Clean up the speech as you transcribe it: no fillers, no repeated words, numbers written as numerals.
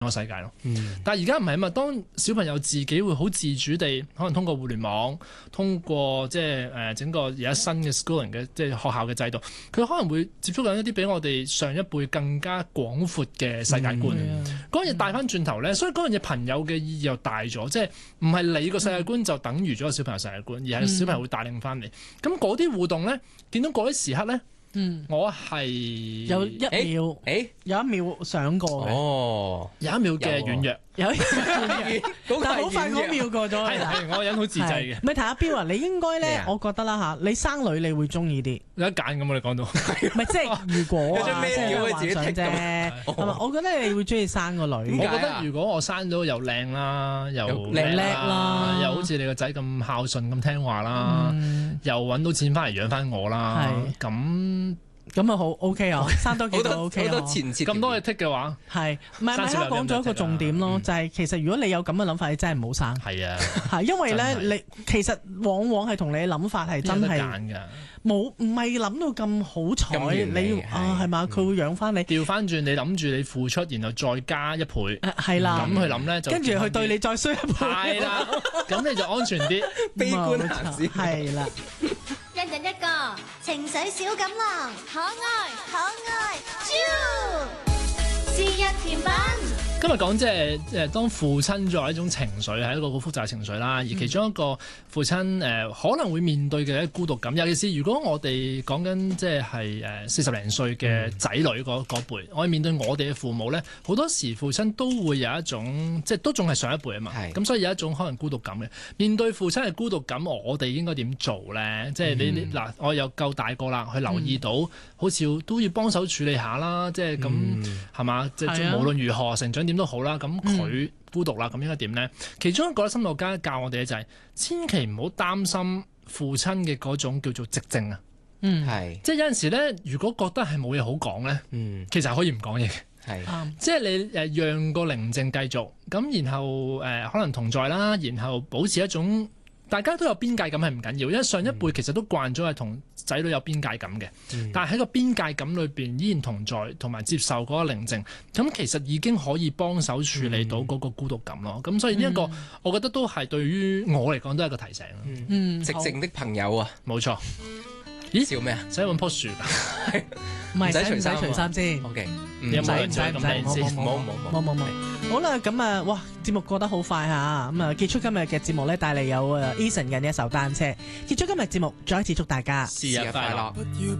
個世界咯。但係而家唔係啊嘛，當小朋友自己會好自主地，可能通過互聯網，通過即係整個而家新嘅 schooling 嘅即係學校嘅制度，佢可能會接觸緊一啲比我哋上一輩更加廣闊嘅世界觀。嗰樣嘢帶翻轉頭咧，所以嗰樣嘢朋友嘅意義又大咗，即係唔係你個世界觀就等於咗個小朋友世界觀，而係小朋友會帶領翻你。咁嗰啲互動咧，見到嗰啲時刻咧。我係有一秒想過嘅， 有一秒嘅軟弱， 有一秒軟弱，但係好快嗰秒過咗。 係我個人好自制嘅。 咪睇阿標啊，你應該咧，我覺得啦嚇，你生女你會中意啲。 有得揀咁你講到， 咪即係如果有張咩表幻想啫，係咪？我覺得你會中意生個女。 我覺得如果我生到又靚啦，又叻啦， 又好似你個仔咁孝順咁聽話啦，又揾到錢翻嚟養翻我啦，咁啊好 OK 啊，生多幾個 OK 好多前設咁多嘢剔嘅話， 係唔係？大家講咗一個重點咯，就係其實如果你有咁嘅諗法，你真係唔好生。 係啊， 係因為咧，你其實往往係同你嘅諗法係真係冇，唔係諗到咁好彩，你係嘛？佢會養翻你。 調翻轉，你諗住你付出，然後再加一倍， 係啦。 咁去諗咧，就跟住佢對你再衰一倍。 係啦，咁你就安全啲。 悲觀行先。 係啦。 一人一個情緒小錦囊，可愛豬，是日甜品。 今日講即係當父親作為一種情緒，係一個好複雜嘅情緒啦。而其中一個父親可能會面對嘅孤獨感，尤其是如果我哋講緊即係40零歲嘅仔女嗰輩，我哋面對我哋嘅父母咧，好多時父親都會有一種即係都仲係上一輩啊嘛。咁所以有一種可能孤獨感嘅。面對父親嘅孤獨感，我哋應該點做咧？即係你嗱，我又夠大個啦，去留意到，好似都要幫手處理下啦。即係咁係嘛？即係無論如何成長點都好啦，咁佢孤獨啦，咁應該點呢？其中一個心理學家教我哋就係千祈唔好擔心父親嘅嗰種叫做寂靜啊。即係有陣時咧，如果覺得係冇嘢好講咧，其實係可以唔講嘢嘅。即係你讓個寧靜繼續，咁然後可能同在啦，然後保持一種大家都有邊界感係唔緊要，因為上一輩其實都慣咗係同仔女有邊界感嘅，但係喺個邊界感裏邊依然同在，同埋接受嗰個寧靜，咁其實已經可以幫手處理到嗰個孤獨感咯。咁所以呢一個，我覺得都係對於我嚟講都係一個提醒。 寂靜的朋友啊， 冇錯。咦？ 笑咩啊？ 使揾棵樹㗎？ 唔使除衫先。 OK， 有冇人咁靚先？ 冇。 好啦，咁啊，哇，節目過得好快嚇，咁啊，結束今日嘅節目咧，帶嚟有Eason嘅一首單車，結束今日節目，再一次祝大家生日快樂。